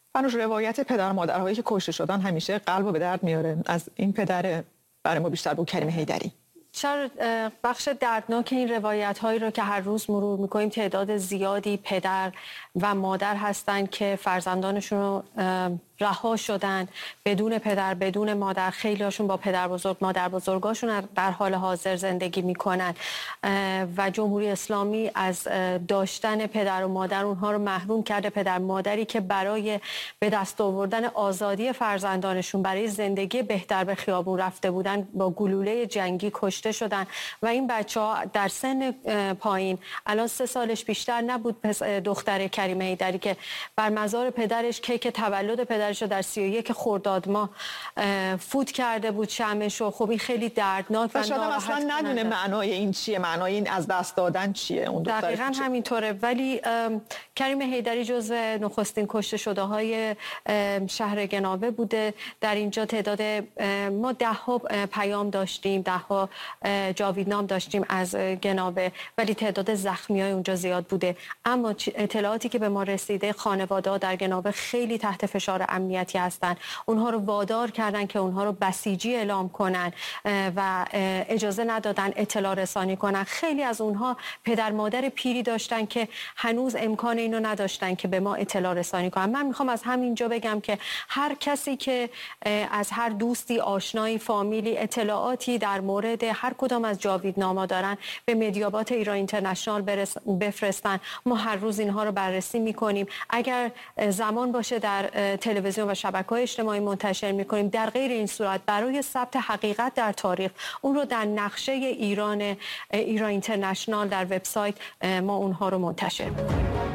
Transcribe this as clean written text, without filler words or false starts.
فنوش، روایت پدر و مادرهایی که کشته شدن همیشه قلبو به درد میاره. از این پدر برای ما بیشتر بگو کریم حیدری. چرا بخش دردناک این روایت هایی رو که هر روز مرور میکنیم، تعداد زیادی پدر و مادر هستن که فرزندانشون رو رها شدن بدون پدر بدون مادر. خیلی هاشون با پدر بزرگ مادر بزرگاشون در حال حاضر زندگی میکنن و جمهوری اسلامی از داشتن پدر و مادر اونها رو محروم کرده. پدر مادری که برای به دست آوردن آزادی فرزندانشون، برای زندگی بهتر به خیابون رفته بودن، با گلوله جنگی کشته شدن و این بچه‌ها در سن پایین، الان 3 سالش بیشتر نبود، دختر کریم حیدری که بر مزار پدرش کیک تولد پدرش رو در 31 خرداد ماه فوت کرده بود شمعش. و خب این خیلی دردناک و شاید اصلا ندونه معنای این چیه، معنای این از دست دادن چیه. اون دقیقاً همینطوره. ولی کریم حیدری جزو نخستین کشته شده های شهر گناوه بوده. در اینجا تعداد ما 10 پیام داشتیم، 10 جاویدنام داشتیم از گناوه، ولی تعداد زخمی های اونجا زیاد بوده. اما اطلاعاتی که به ما رسیده، خانواده ها در گناوه خیلی تحت فشار امنیتی هستن. اونها رو وادار کردن که اونها رو بسیجی اعلام کنن و اجازه ندادن اطلاع رسانی کنن. خیلی از اونها پدر مادر پیری داشتن که هنوز امکان اینو نداشتن که به ما اطلاع رسانی کنن. من میخوام از همینجا بگم که هر کسی که از هر دوستی، آشنایی، فامیلی اطلاعاتی در مورد هر کدام از جاویدنامه‌ها دارن، به مدیابات ایران اینترنشنال بفرستن. ما هر روز اینها رو بررسی میکنیم. اگر زمان باشه در تلویزیون و شبکه‌های اجتماعی منتشر میکنیم. در غیر این صورت برای ثبت حقیقت در تاریخ، اون رو در نقشه ایران اینترنشنال در وبسایت ما اونها رو منتشر میکنیم.